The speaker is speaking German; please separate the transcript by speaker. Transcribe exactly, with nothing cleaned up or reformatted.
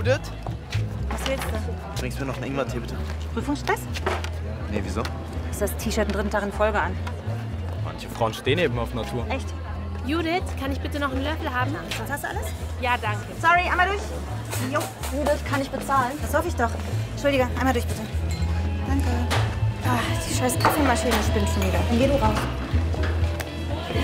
Speaker 1: Judith?
Speaker 2: Was willst du?
Speaker 1: Bringst mir noch einen Ingwertee, bitte?
Speaker 2: Prüfungsstress?
Speaker 1: Nee, wieso?
Speaker 2: Ist das T-Shirt einen dritten Tag in Folge an?
Speaker 3: Manche Frauen stehen eben auf Natur.
Speaker 2: Echt?
Speaker 4: Judith, kann ich bitte noch einen Löffel haben?
Speaker 2: Was hast du alles?
Speaker 4: Ja, danke.
Speaker 2: Sorry, einmal durch. Jo. Judith, kann ich bezahlen? Das hoffe ich doch. Entschuldige, einmal durch bitte. Danke. Ah, die scheiß Kaffeemaschine spinnt schon wieder. Dann geh du raus.